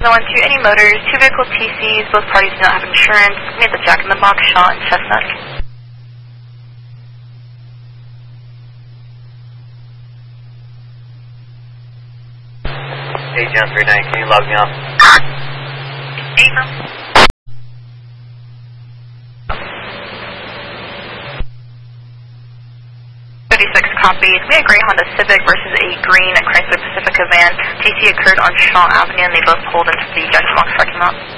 No one to any motors, 2 vehicle TCs, both parties do not have insurance. Made the Jack in the Box, Shaw and Chestnut. Hey, John 39, can you log me off? Affirm. 36 copies. We had a gray Honda Civic versus a green Chrysler Pacifica van. TC occurred on Shaw Avenue and they both pulled into the Jack in the Box parking lot.